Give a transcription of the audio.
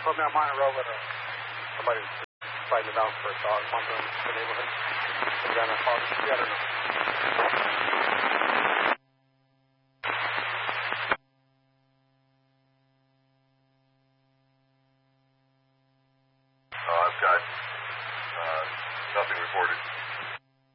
put me on minor road with somebody fighting it out for a dog wandering the neighborhood. And then I followed the other.